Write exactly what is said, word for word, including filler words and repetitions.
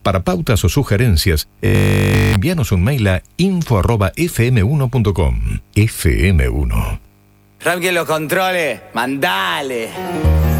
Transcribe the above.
Para pautas o sugerencias, eh, envíanos un mail a info arroba f m uno punto com. F M uno. Ramquen los controles, mandale.